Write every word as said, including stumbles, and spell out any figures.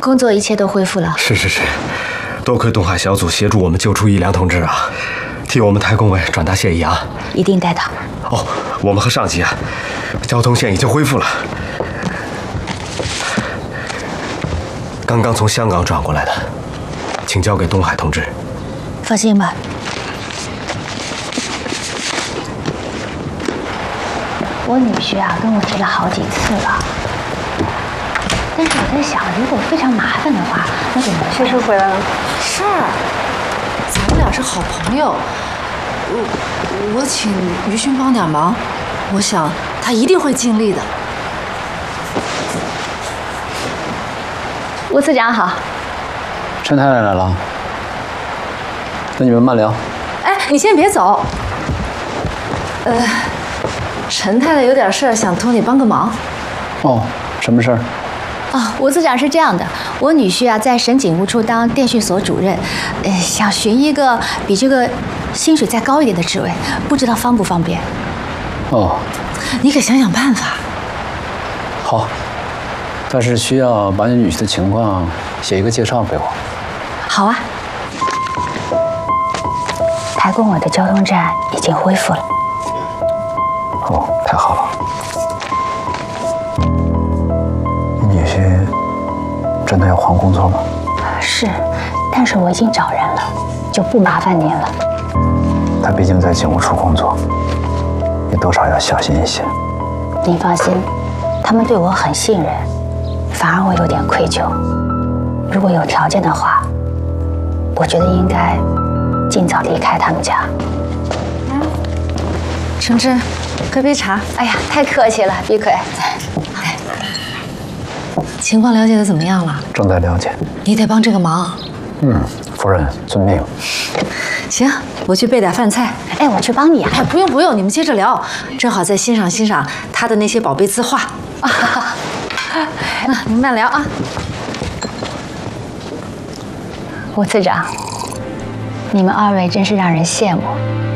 工作一切都恢复了。 是是是，多亏东海小组协助我们救出一良同志啊，替我们台工委转达谢意啊。 一定带到。 哦，我们和上级啊，交通线已经恢复了。刚刚从香港转过来的，请交给东海同志。 放心吧。我女婿啊跟我提了好几次了，但是我在想，如果非常麻烦的话，那怎么办？ 学生回来了。 是，咱们俩是好朋友，我我请于勋帮点忙，我想他一定会尽力的。 吴次长好。 陈太太来了，那你们慢聊。 哎，你先别走。呃，陈太太有点事儿，想托你帮个忙。 哦，什么事儿？ 哦，吴次长是这样的，我女婿啊在省警务处当电讯所主任，呃，想寻一个比这个薪水再高一点的职位，不知道方不方便？ 哦， 你可想想办法。 好，但是需要把你女婿的情况写一个介绍给我。 好啊。台工委的交通站已经恢复了。 哦，太好了。你女婿真的要换工作吗？ 是，但是我已经找人了，就不麻烦您了。 他毕竟在警务处工作，你多少要小心一些。 您放心，他们对我很信任，反而我有点愧疚。如果有条件的话，我觉得应该尽早离开他们家。 橙汁，喝杯茶。 哎呀，太客气了，碧葵。 情况了解的怎么样了？ 正在了解。 你得帮这个忙。 嗯，夫人遵命。 行，我去备点饭菜。 哎，我去帮你啊。 哎，不用不用，你们接着聊，正好再欣赏欣赏他的那些宝贝字画。啊，那你们慢聊啊。 吴次长，你们二位真是让人羡慕。